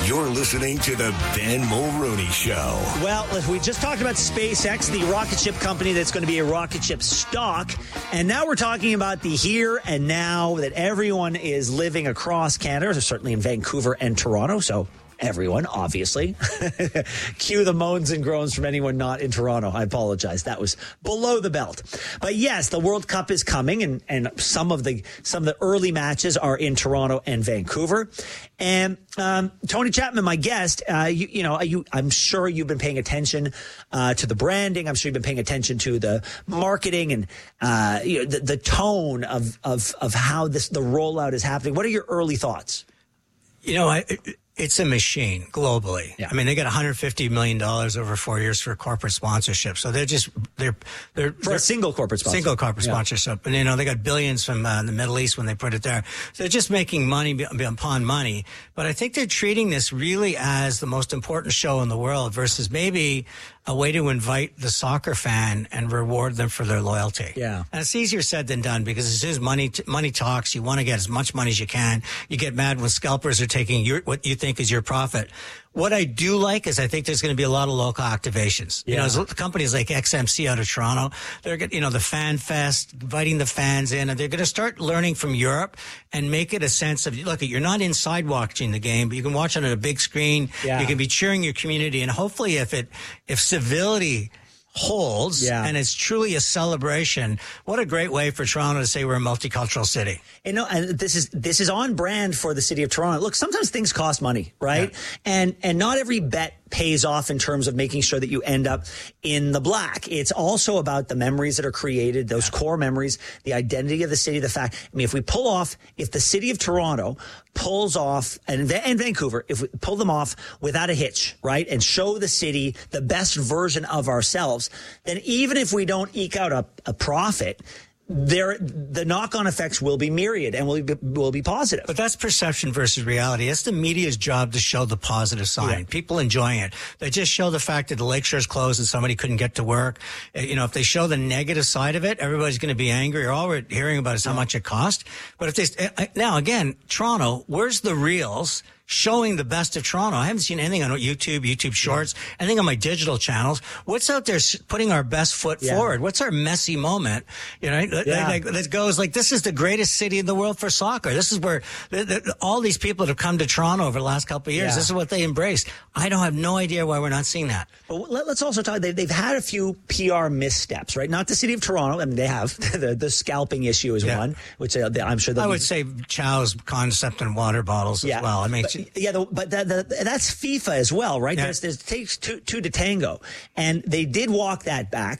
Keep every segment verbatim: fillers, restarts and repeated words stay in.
You're listening to the Ben Mulrooney Show. Well, we just talked about SpaceX, the rocket ship company that's going to be a rocket ship stock. And now we're talking about the here and now that everyone is living across Canada, certainly in Vancouver and Toronto. So everyone, obviously. Cue the moans and groans from anyone not in Toronto. I apologize. That was below the belt. But yes, the World Cup is coming, and, and some of the some of the early matches are in Toronto and Vancouver. And um, Tony Chapman, my guest, uh, you, you know, you, I'm sure you've been paying attention uh, to the branding. I'm sure you've been paying attention to the marketing and uh, you know, the, the tone of, of of how this the rollout is happening. What are your early thoughts? You know, I. It's a machine globally. Yeah. I mean, they got one hundred fifty million dollars over four years for corporate sponsorship. So they're just, they're, they're, for they're a single corporate sponsorship. Single corporate yeah. sponsorship. And, you know, they got billions from uh, the Middle East when they put it there. So they're just making money upon money. But I think they're treating this really as the most important show in the world versus maybe a way to invite the soccer fan and reward them for their loyalty. Yeah. And it's easier said than done because as soon as money, t- money talks, you want to get as much money as you can. You get mad when scalpers are taking your, what you think is your profit. What I do like is I think there's going to be a lot of local activations. Yeah. You know, companies like X M C out of Toronto, they're going to, you know, the Fan Fest, inviting the fans in, and they're going to start learning from Europe and make it a sense of, look, you're not inside watching the game, but you can watch it on a big screen. Yeah. You can be cheering your community. And hopefully if it, if civility holds yeah. and it's truly a celebration, what a great way for Toronto to say we're a multicultural city. And, no, and this is this is on brand for the city of Toronto. Look, sometimes things cost money, right? Yeah. And and not every bet pays off in terms of making sure that you end up in the black. It's also about the memories that are created, those yeah. core memories, the identity of the city, the fact. I mean, if we pull off, if the city of Toronto pulls off, and, and Vancouver, if we pull them off without a hitch, right, and show the city the best version of ourselves, then even if we don't eke out a, a profit, there, the knock-on effects will be myriad and will be, will be positive. But that's perception versus reality. It's the media's job to show the positive side. Yeah. People enjoying it. They just show the fact that the lakeshore's closed and somebody couldn't get to work. You know, if they show the negative side of it, everybody's going to be angry. All we're hearing about is how much it cost. But if they, now again, Toronto, where's the reels showing the best of Toronto? I haven't seen anything on YouTube, YouTube Shorts, anything on my digital channels. What's out there putting our best foot yeah. forward? What's our messy moment? You know, yeah. that, that goes like, this is the greatest city in the world for soccer. This is where the, the, all these people that have come to Toronto over the last couple of years, yeah. this is what they embraced. I don't have no idea why we're not seeing that. But let, let's also talk, they've, they've had a few P R missteps, right? Not the city of Toronto. I mean, they have. the, the scalping issue is yeah. one, which uh, I'm sure I would be, say Chow's concept in water bottles yeah. as well. I mean, but, Yeah, the, but the, the, that's FIFA as well, right? Yeah. There's, there's it takes two, two to tango, and they did walk that back.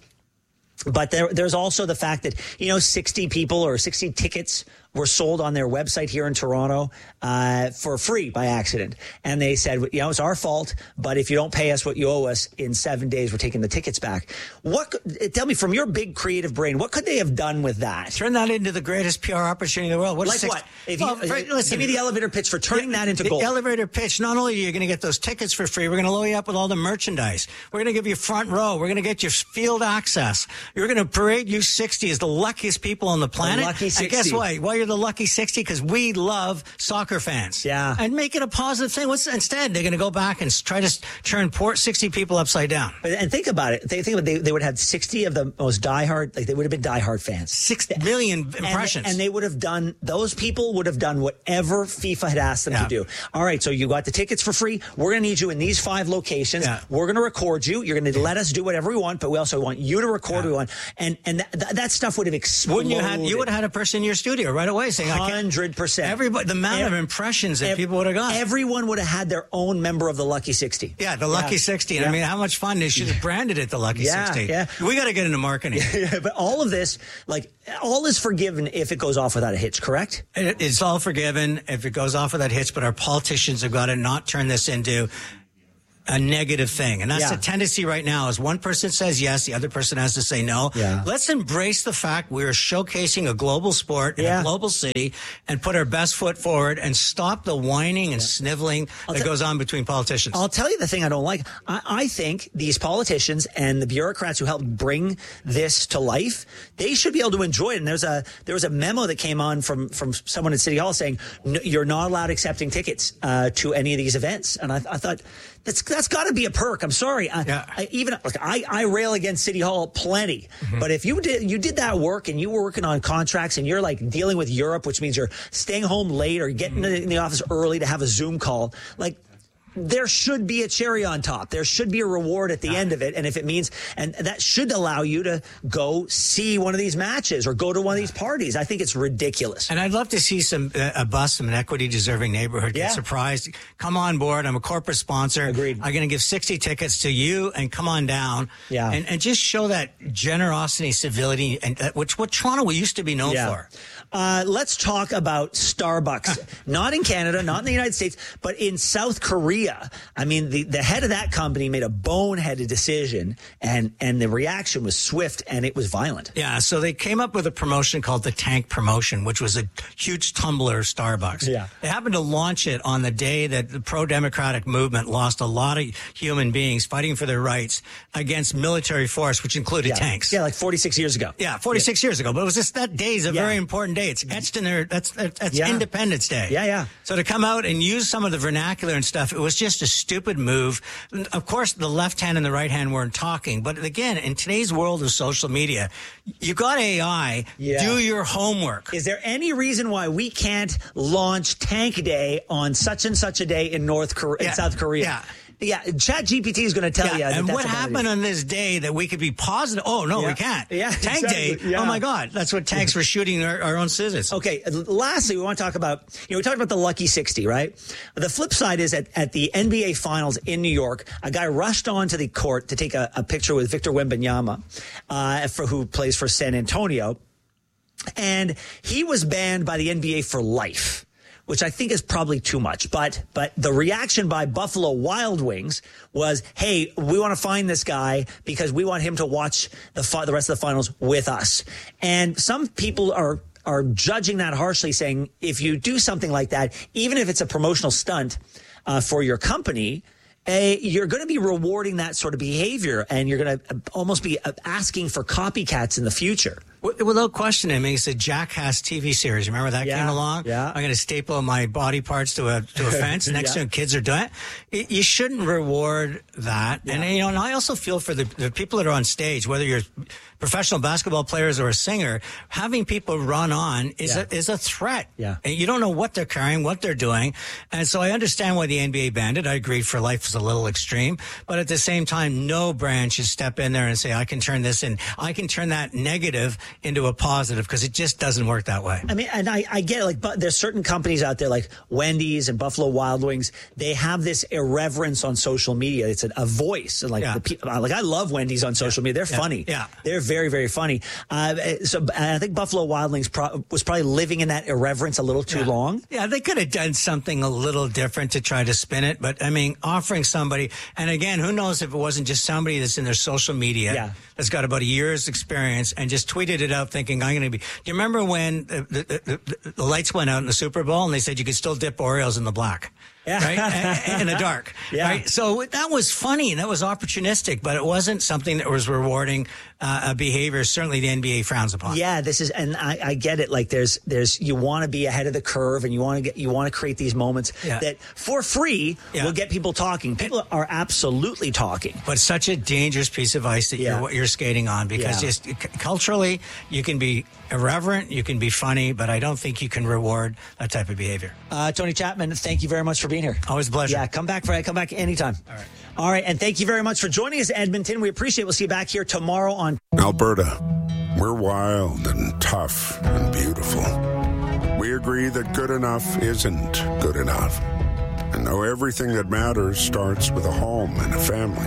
But there, there's also the fact that, you know, sixty people or sixty tickets were sold on their website here in Toronto uh, for free by accident. And they said, you know, it's our fault, but if you don't pay us what you owe us in seven days, we're taking the tickets back. What? Tell me, from your big creative brain, what could they have done with that? Turn that into the greatest P R opportunity in the world. What like six, what? If well, you, right, listen, give me the elevator pitch for turning the, that into the gold. The elevator pitch, not only are you going to get those tickets for free, we're going to load you up with all the merchandise. We're going to give you front row. We're going to get you field access. You're going to parade you sixty as the luckiest people on the planet. The lucky sixty. And guess what? Why you're the lucky sixty? Because we love soccer fans. Yeah. And make it a positive thing. What's instead? They're going to go back and try to turn poor sixty people upside down. But, and think about it. They think about it, they, they would have had sixty of the most diehard, like they would have been diehard fans. Six million impressions. And, and they would have done, those people would have done whatever FIFA had asked them yeah. to do. All right, so you got the tickets for free. We're going to need you in these five locations. Yeah. We're going to record you. You're going to let us do whatever we want, but we also want you to record yeah. what we want. And, and th- th- that stuff would have exploded. Wouldn't you have, you would have had a person in your studio right away saying, one hundred percent. Everybody, the amount Every, of impressions that people would have got. Everyone would have had their own member of the Lucky sixty. Yeah, the Lucky yeah. sixty. And yeah. I mean, how much fun. They should have branded it the Lucky yeah, sixty. Yeah. We got to get into marketing. Yeah, but all of this, like, all is forgiven if it goes off without a hitch, correct? It, it's all forgiven if it goes off without hitch, but our politicians have got to not turn this into a negative thing. And that's Yeah. the tendency right now is one person says yes, the other person has to say no. Yeah. Let's embrace the fact we're showcasing a global sport in Yeah. a global city and put our best foot forward and stop the whining and sniveling I'll that t- goes on between politicians. I'll tell you the thing I don't like. I, I think these politicians and the bureaucrats who helped bring this to life, they should be able to enjoy it. And there's a there was a memo that came on from from someone at City Hall saying no, you're not allowed accepting tickets uh, to any of these events. And I, I thought that's that's got to be a perk. I'm sorry. I, Yeah. I, even like I, I rail against City Hall plenty, Mm-hmm. but if you did you did that work and you were working on contracts and you're like dealing with Europe, which means you're staying home late or getting Mm-hmm. in the office early to have a Zoom call, like. There should be a cherry on top. There should be a reward at the end of it. And if it means, and that should allow you to go see one of these matches or go to one of these parties. I think it's ridiculous. And I'd love to see some uh, a bus from an equity-deserving neighborhood get Yeah. surprised. Come on board. I'm a corporate sponsor. Agreed. I'm going to give sixty tickets to you and come on down. Yeah. And, and just show that generosity, civility, and uh, which what Toronto used to be known Yeah. for. Uh, let's talk about Starbucks. Not in Canada, not in the United States, but in South Korea. I mean, the, the head of that company made a boneheaded decision, and, and the reaction was swift and it was violent. Yeah, so they came up with a promotion called the Tank Promotion, which was a huge tumbler of Starbucks. Yeah. They happened to launch it on the day that the pro-democratic movement lost a lot of human beings fighting for their rights against military force, which included Yeah. tanks. Yeah, like forty-six years ago. Yeah, forty-six years ago. But it was just that day is a Yeah. very important day. It's etched in there. That's that's Yeah. Independence Day. Yeah, yeah. So to come out and use some of the vernacular and stuff, it was just a stupid move. Of course, the left hand and the right hand weren't talking. But again, in today's world of social media, you got A I. Yeah. Do your homework. Is there any reason why we can't launch Tank Day on such and such a day in North Korea, Yeah. in South Korea? Yeah. Yeah, Chat G P T is going to tell Yeah, you. that and that's what a bad happened idea. on this day that we could be positive? Oh, no, Yeah. we can't. Yeah, Tank exactly. Day. Yeah. Oh, my God. That's what tanks were shooting our, our own citizens. Okay, lastly, we want to talk about, you know, we talked about the Lucky sixty, right? The flip side is at, at the N B A Finals in New York, a guy rushed onto the court to take a, a picture with Victor Wembanyama, uh, for, who plays for San Antonio. And he was banned by the N B A for life, which I think is probably too much. But but the reaction by Buffalo Wild Wings was, hey, we want to find this guy because we want him to watch the fi- the rest of the finals with us. And some people are are judging that harshly, saying if you do something like that, even if it's a promotional stunt uh, for your company, uh, you're going to be rewarding that sort of behavior, and you're going to almost be asking for copycats in the future. Without question, I mean, it's a Jackass T V series. Remember that Yeah, came along? yeah. I'm going to staple my body parts to a to a fence. Next Yeah. thing kids are doing it. You shouldn't reward that. Yeah. And, you know, and I also feel for the, the people that are on stage, whether you're professional basketball players or a singer, having people run on is Yeah. a, is a threat. Yeah. And you don't know what they're carrying, what they're doing. And so I understand why the N B A banned it. I agree for life is a little extreme. But at the same time, no brand should step in there and say, I can turn this in. I can turn that negative into a positive, because it just doesn't work that way. I mean, and I, I get it, like, but there's certain companies out there like Wendy's and Buffalo Wild Wings. They have this irreverence on social media. It's a, a voice. And like Yeah. the people, like I love Wendy's on social media. They're Yeah. funny. Yeah. They're very, very funny. Uh, so and I think Buffalo Wild Wings pro- was probably living in that irreverence a little too Yeah. long. Yeah, they could have done something a little different to try to spin it. But I mean, offering somebody, and again, who knows if it wasn't just somebody that's in their social media Yeah. that's got about a year's experience and just tweeted it out thinking, I'm going to be. Do you remember when the, the, the, the lights went out in the Super Bowl and they said you could still dip Oreos in the black? Yeah. Right? In the dark. Yeah. Right? So that was funny and that was opportunistic, but it wasn't something that was rewarding uh, a behavior. Certainly the N B A frowns upon. Yeah, this is, and I, I get it. Like, there's, there's, you want to be ahead of the curve, and you want to get, you want to create these moments Yeah. that for free Yeah. will get people talking. People are absolutely talking. But such a dangerous piece of ice that Yeah. you're you're skating on, because Yeah. just c- culturally you can be irreverent, you can be funny, but I don't think you can reward that type of behavior. Uh, Tony Chapman, thank you very much for being here. Always a pleasure. Yeah, come back for come back anytime. All right. All right, and thank you very much for joining us, Edmonton. We appreciate it. We'll see you back here tomorrow on Alberta, we're wild and tough and beautiful. We agree that good enough isn't good enough, and know everything that matters starts with a home and a family.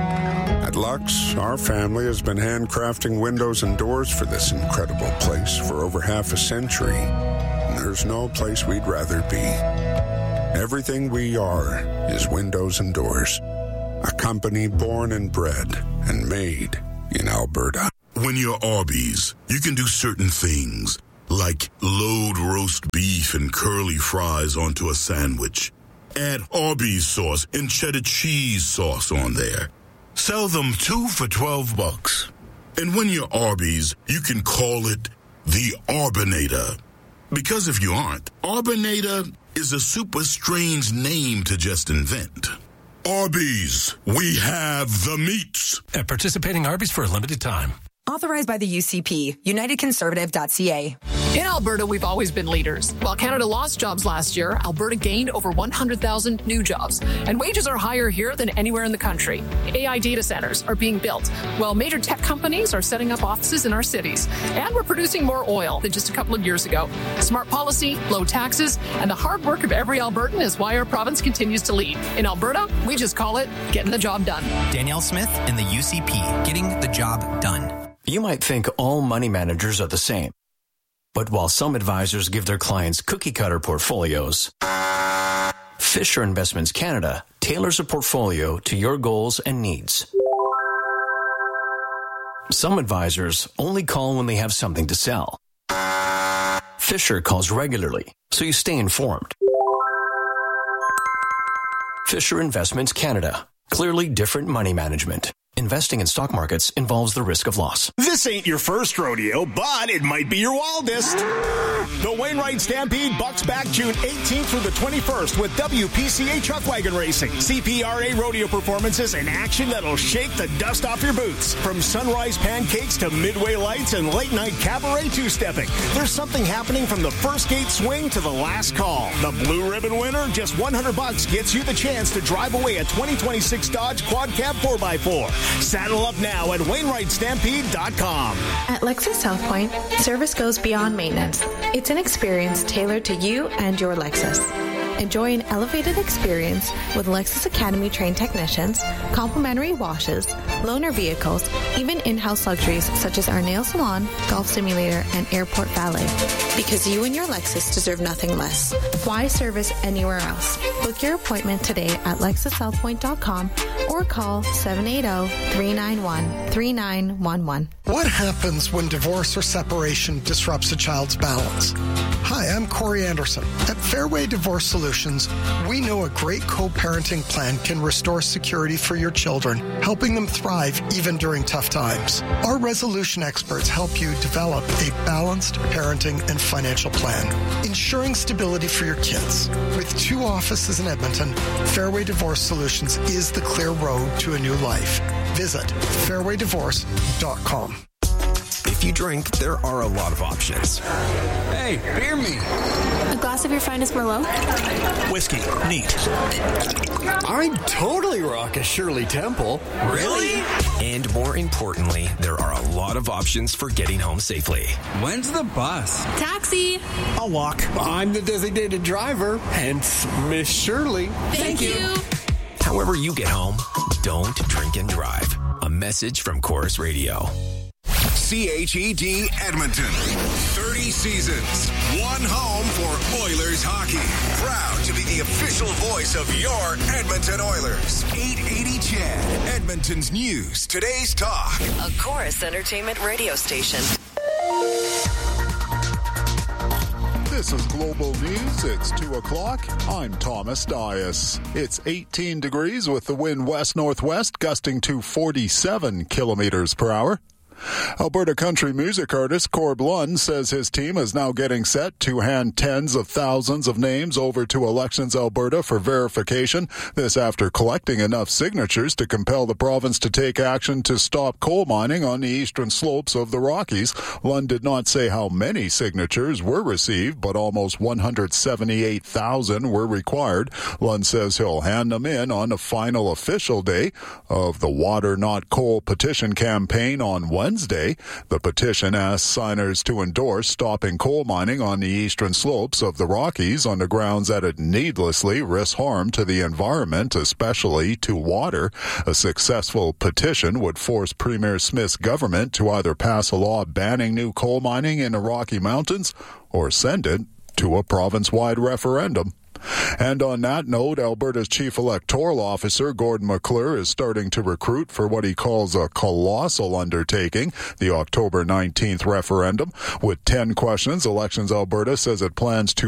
At Lux, our family has been handcrafting windows and doors for this incredible place for over half a century, and there's no place we'd rather be. Everything we are is windows and doors. A company born and bred and made in Alberta. When you're Arby's, you can do certain things, like load roast beef and curly fries onto a sandwich. Add Arby's sauce and cheddar cheese sauce on there. Sell them two for twelve bucks. And when you're Arby's, you can call it the Arbinator. Because if you aren't, Arbinator is a super strange name to just invent. Arby's, we have the meats. At participating Arby's for a limited time. Authorized by the U C P, united conservative dot c a. In Alberta, we've always been leaders. While Canada lost jobs last year, Alberta gained over one hundred thousand new jobs. And wages are higher here than anywhere in the country. A I data centers are being built, while major tech companies are setting up offices in our cities. And we're producing more oil than just a couple of years ago. Smart policy, low taxes, and the hard work of every Albertan is why our province continues to lead. In Alberta, we just call it getting the job done. Danielle Smith and the U C P, getting the job done. You might think all money managers are the same. But while some advisors give their clients cookie-cutter portfolios, Fisher Investments Canada tailors a portfolio to your goals and needs. Some advisors only call when they have something to sell. Fisher calls regularly, so you stay informed. Fisher Investments Canada. Clearly different money management. Investing in stock markets involves the risk of loss. This ain't your first rodeo, but it might be your wildest. The Wainwright Stampede bucks back June eighteenth through the twenty-first with W P C A Chuck Wagon Racing. C P R A rodeo performances and action that'll shake the dust off your boots. From sunrise pancakes to midway lights and late night cabaret two-stepping. There's something happening from the first gate swing to the last call. The blue ribbon winner, just one hundred bucks gets you the chance to drive away a twenty twenty-six Dodge Quad Cab four by four. Saddle up now at Wainwright Stampede dot com. At Lexus South Point, service goes beyond maintenance. It's an experience tailored to you and your Lexus. Enjoy an elevated experience with Lexus Academy trained technicians, complimentary washes, loaner vehicles, even in-house luxuries such as our nail salon, golf simulator, and airport valet. Because you and your Lexus deserve nothing less. Why service anywhere else? Book your appointment today at Lexus South Point dot com or call seven eight zero, three nine one, three nine one one. What happens when divorce or separation disrupts a child's balance? Hi, I'm Corey Anderson. At Fairway Divorce Solutions, we know a great co-parenting plan can restore security for your children, helping them thrive even during tough times. Our resolution experts help you develop a balanced parenting and financial plan, ensuring stability for your kids. With two offices in Edmonton, Fairway Divorce Solutions is the clear road to a new life. Visit fairway divorce dot com. If you drink, there are a lot of options. Hey, beer me. A glass of your finest Merlot? Whiskey. Neat. I'd totally rock a Shirley Temple. Really? And more importantly, there are a lot of options for getting home safely. When's the bus? Taxi. I'll walk. I'm the designated driver, hence Miss Shirley. Thank, Thank you. you. However you get home, don't drink and drive. A message from Chorus Radio. C H E D Edmonton. thirty seasons. One home for Oilers hockey. Proud to be the official voice of your Edmonton Oilers. eight eighty C H E D. Edmonton's news. Today's talk. A Chorus Entertainment radio station. This is Global News. It's two o'clock. I'm Thomas Dias. It's eighteen degrees with the wind west-northwest gusting to forty-seven kilometers per hour. Alberta country music artist Corb Lund says his team is now getting set to hand tens of thousands of names over to Elections Alberta for verification. This after collecting enough signatures to compel the province to take action to stop coal mining on the eastern slopes of the Rockies. Lund did not say how many signatures were received, but almost one hundred seventy-eight thousand were required. Lund says he'll hand them in on the final official day of the Water Not Coal petition campaign on Wednesday. Wednesday. The petition asks signers to endorse stopping coal mining on the eastern slopes of the Rockies on the grounds that it needlessly risks harm to the environment, especially to water. A successful petition would force Premier Smith's government to either pass a law banning new coal mining in the Rocky Mountains or send it to a province-wide referendum. And on that note, Alberta's Chief Electoral Officer, Gordon McClure, is starting to recruit for what he calls a colossal undertaking, the October nineteenth referendum. With ten questions, Elections Alberta says it plans to